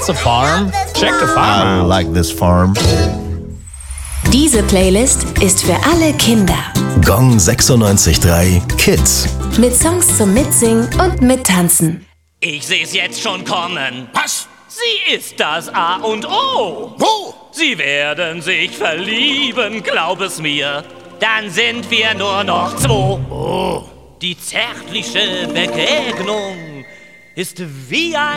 That's a farm. Check the I farm out. like this farm. Diese Playlist ist für alle Kinder. Gong 96.3 Kids. Mit Songs zum Mitsingen und Mittanzen. Ich seh's jetzt schon kommen. Was? Sie ist das A und O. Wo? Sie werden sich verlieben, glaub es mir. Dann sind wir nur noch 2. Oh. Die zärtliche Begegnung ist wie ein